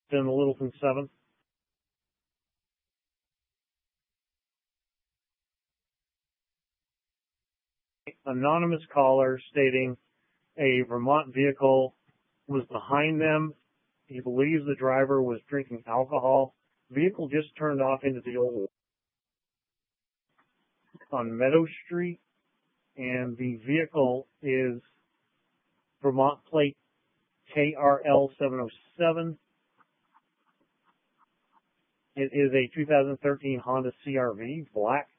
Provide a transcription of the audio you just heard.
in the Littleton 7. Anonymous caller stating a Vermont vehicle was behind them. He believes the driver was drinking alcohol. Vehicle just turned off into the old on Meadow Street, and the vehicle is Vermont plate KRL 707. It is a 2013 Honda CR-V, black.